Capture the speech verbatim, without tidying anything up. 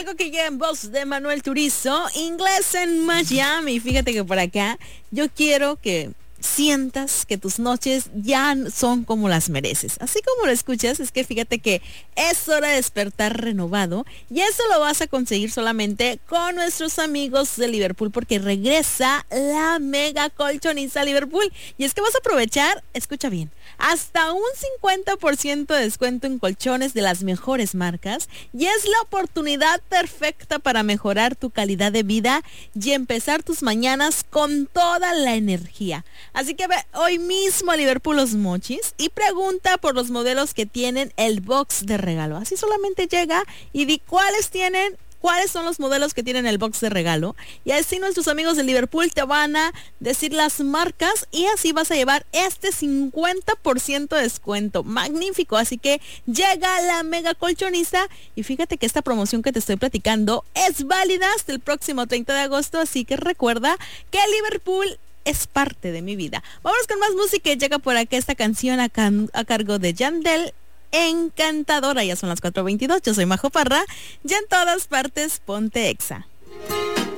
algo que ya en voz de Manuel Turizo, Inglés en Miami. Fíjate que por acá yo quiero que sientas que tus noches ya son como las mereces. Así como lo escuchas, es que fíjate que es hora de despertar renovado y eso lo vas a conseguir solamente con nuestros amigos de Liverpool porque regresa la mega colchoniza Liverpool y es que vas a aprovechar, escucha bien, hasta un cincuenta por ciento de descuento en colchones de las mejores marcas y es la oportunidad perfecta para mejorar tu calidad de vida y empezar tus mañanas con toda la energía. Así que ve hoy mismo a Liverpool Los Mochis y pregunta por los modelos que tienen el box de regalo. Así solamente llega y di cuáles tienen, cuáles son los modelos que tienen el box de regalo. Y así nuestros amigos de Liverpool te van a decir las marcas y así vas a llevar este cincuenta por ciento de descuento. Magnífico. Así que llega la mega colchoniza y fíjate que esta promoción que te estoy platicando es válida hasta el próximo treinta de agosto. Así que recuerda que Liverpool es parte de mi vida. Vamos con más música y llega por acá esta canción a, can- a cargo de Yandel, Encantadora. Ya son las cuatro veintidós. Yo soy Majo Parra y en todas partes ponte Exa.